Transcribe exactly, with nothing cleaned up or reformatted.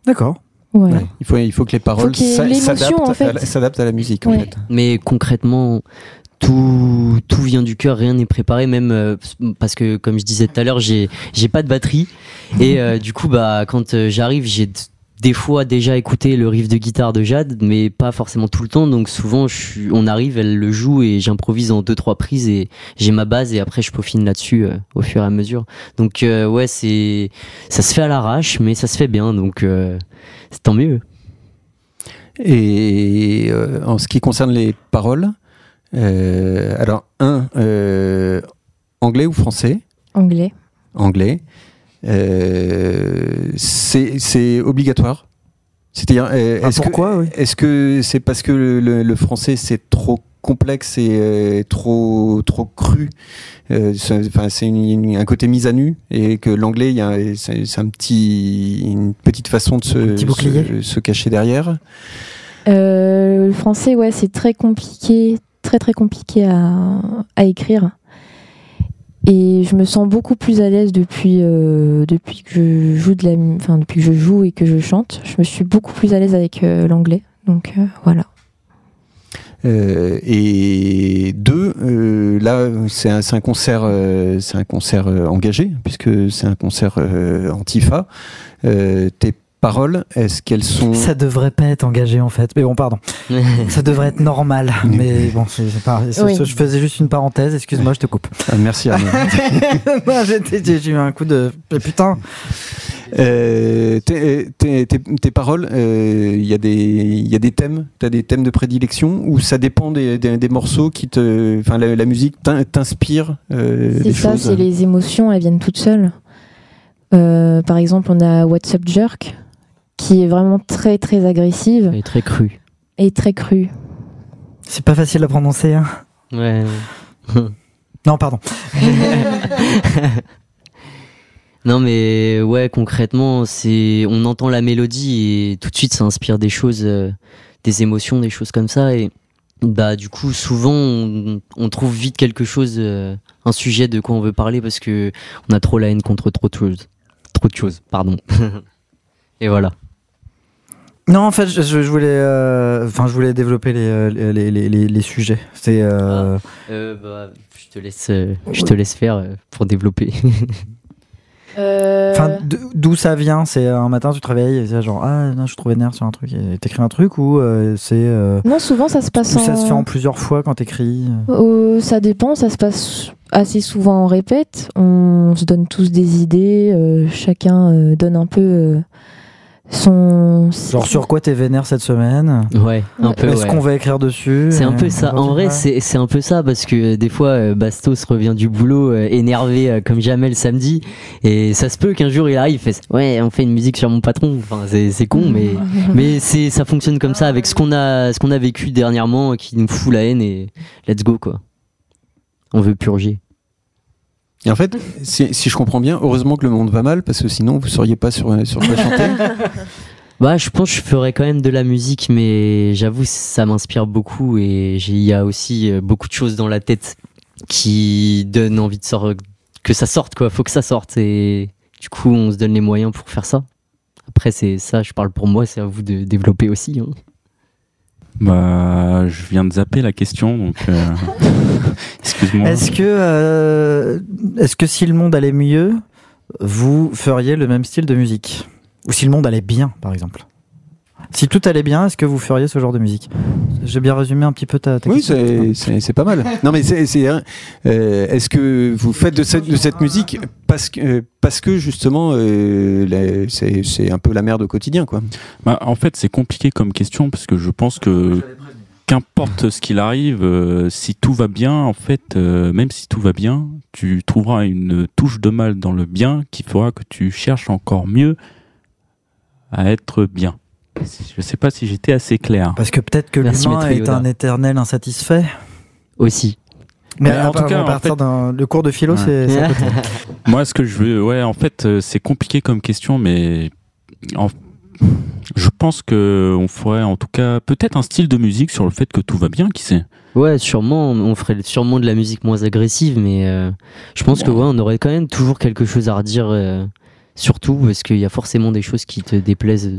D'accord. Ouais. Ouais. Il faut, il faut que les paroles qu'il y ait s'a- l'émotion, s'adaptent, en fait. à, la- s'adaptent à la musique, en Ouais. fait. Mais concrètement, tout, tout vient du cœur, rien n'est préparé, même euh, parce que, comme je disais tout à l'heure, j'ai, j'ai pas de batterie. Et euh, du coup, bah, quand euh, j'arrive, j'ai d- des fois déjà écouté le riff de guitare de Jade, mais pas forcément tout le temps. Donc souvent, je suis, on arrive, elle le joue et j'improvise en deux, trois prises et j'ai ma base et après, je peaufine là-dessus euh, au fur et à mesure. Donc, euh, ouais, c'est, ça se fait à l'arrache, mais ça se fait bien. Donc, euh, c'est tant mieux. Et euh, en ce qui concerne les paroles, euh, alors, un, euh, anglais ou français? Anglais. Anglais. Euh, c'est, c'est obligatoire. C'est-à-dire, euh, Ah, est-ce pourquoi, que, oui. est-ce que c'est parce que le, le- le français c'est trop complexe et euh, trop trop cru, euh, c'est, enfin, c'est une- une- un côté mise à nu, et que l'anglais, il y a, c'est, c'est un petit, une petite façon de Un se, petit bouclier. se, se cacher derrière. Euh, le français, ouais, c'est très compliqué, très très compliqué à, à écrire. Et je me sens beaucoup plus à l'aise depuis, euh, depuis que je joue de la, mu- enfin depuis que je joue et que je chante. Je me suis beaucoup plus à l'aise avec euh, l'anglais. Donc euh, voilà. Euh, et deux, euh, là, c'est un, c'est un concert, euh, c'est un concert euh, engagé, puisque c'est un concert euh, Antifa. Euh, tes paroles, est-ce qu'elles sont... Ça devrait pas être engagé en fait. Mais bon, pardon. Ça devrait être normal. Mais bon, c'est, c'est pas, c'est- Oui. je faisais juste une parenthèse. Excuse-moi, je te coupe. Ah, merci Arnaud. Non, j'étais- j'ai eu un coup de. Mais putain. Euh, tes, tes, tes, tes paroles, il euh, y, y a des thèmes, tu as des thèmes de prédilection, ou ça dépend des, des, des morceaux qui te. Enfin, la, la musique t'in, t'inspire euh, C'est des ça, choses. c'est les émotions, elles viennent toutes seules. Euh, par exemple, on a What's Up Jerk, qui est vraiment très très agressive Elle est très crue. et très crue. C'est pas facile à prononcer. Hein. Ouais. Non, pardon. Non mais ouais, concrètement, c'est, on entend la mélodie et tout de suite ça inspire des choses, euh, des émotions, des choses comme ça, et bah du coup souvent on, on trouve vite quelque chose, euh, un sujet de quoi on veut parler, parce que on a trop la haine contre trop de choses, trop de choses, pardon. Et voilà. Non, en fait, je, je voulais, euh, enfin, je voulais développer les, les, les, les, les sujets. C'est. Euh... Euh, bah, je te laisse, euh, je te laisse faire euh, pour développer. Euh, Enfin, d- d'où ça vient? C'est un matin, tu te réveilles et c'est genre, ah non, je trouvais nerf sur un truc, et t'écris un truc, ou euh, c'est. Euh, Non, souvent ça se passe ou en... ça se fait en plusieurs fois quand t'écris. Euh, ça dépend, ça se passe assez souvent en répète. On se donne tous des idées, euh, chacun euh, donne un peu euh, son. Genre, sur quoi t'es vénère cette semaine? Ouais, un peu. Est-ce ouais. qu'on va écrire dessus? C'est un peu Euh, ça. En vrai, ouais. c'est, c'est un peu ça, parce que des fois, euh, Bastos revient du boulot euh, énervé euh, comme jamais le samedi, et ça se peut qu'un jour il arrive, il fait ouais, on fait une musique sur mon patron. Enfin, c'est, c'est con, mais mais c'est, ça fonctionne comme ça avec ce qu'on a, ce qu'on a vécu dernièrement, qui nous fout la haine, et let's go quoi. On veut purger. Et en fait, si, si je comprends bien, heureusement que le monde va mal, parce que sinon vous ne sauriez pas sur, sur quoi chanter. Bah, je pense que je ferais quand même de la musique, mais j'avoue, ça m'inspire beaucoup, et j'ai- il y a aussi euh, beaucoup de choses dans la tête qui donnent envie de sortir, que ça sorte, quoi. Faut que ça sorte, et du coup, on se donne les moyens pour faire ça. Après, c'est ça, je parle pour moi, c'est à vous de développer aussi. Hein. Bah, je viens de zapper la question, donc euh, excuse-moi. Est-ce que, euh, est-ce que si le monde allait mieux, vous feriez le même style de musique? Ou si le monde allait bien, par exemple? Si tout allait bien, est-ce que vous feriez ce genre de musique? J'ai bien résumé un petit peu ta, ta Oui, question. c'est, c'est, c'est pas mal. Non, mais c'est, c'est, euh, est-ce que vous faites de cette, de cette musique parce que, euh, parce que justement, euh, la- c'est, c'est un peu la merde au quotidien, quoi. Bah, en fait, c'est compliqué comme question, parce que je pense que qu'importe ce qu'il arrive, euh, si tout va bien, en fait, euh, même si tout va bien, tu trouveras une touche de mal dans le bien qui fera que tu cherches encore mieux à être bien. Je sais pas si j'étais assez clair. Parce que peut-être que Merci, l'humain Maître est Yoda. un éternel insatisfait. Aussi. Mais Mais en à, tout part- cas, à en partir fait- d'un le cours de philo, Ouais. c'est, c'est à côté. Moi, ce que je veux, ouais, en fait, euh, c'est compliqué comme question, mais en- je pense que on ferait, en tout cas, peut-être un style de musique sur le fait que tout va bien, qui sait. Ouais, sûrement, on ferait sûrement de la musique moins agressive, mais euh, je pense que ouais, on aurait quand même toujours quelque chose à redire, euh, surtout parce qu'il y a forcément des choses qui te déplaisent